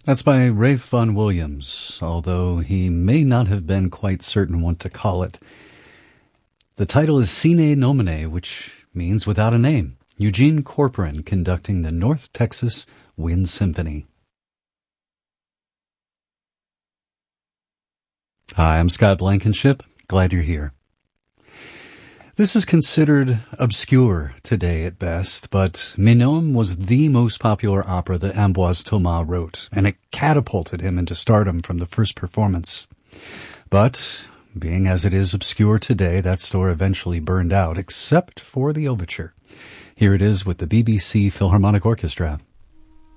That's by Ralph Vaughan Williams, although he may not have been quite certain what to call it. The title is Sine Nomine, which means without a name. Eugene Corporon conducting the North Texas Wind Symphony. Hi, I'm Scott Blankenship. Glad you're here. This is considered obscure today at best, but Manon was the most popular opera that Ambroise Thomas wrote, and it catapulted him into stardom from the first performance. But, being as it is obscure today, that store eventually burned out, except for the overture. Here it is with the BBC Philharmonic Orchestra.